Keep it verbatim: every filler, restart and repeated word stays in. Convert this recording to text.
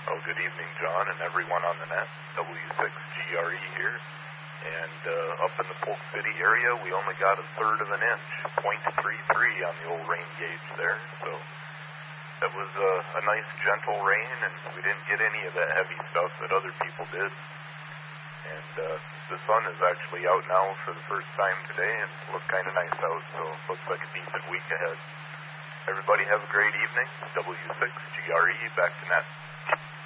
Oh, good evening, John, and everyone on the net. W six G R E here. And uh, up in the Polk City area, we only got a third of an inch, point three three on the old rain gauge there. So that was uh, a nice, gentle rain, and we didn't get any of that heavy stuff that other people did. And uh, the sun is actually out now for the first time today, and it looks kind of nice out, so it looks like a decent week ahead. Everybody have a great evening. W six G R E, back to net.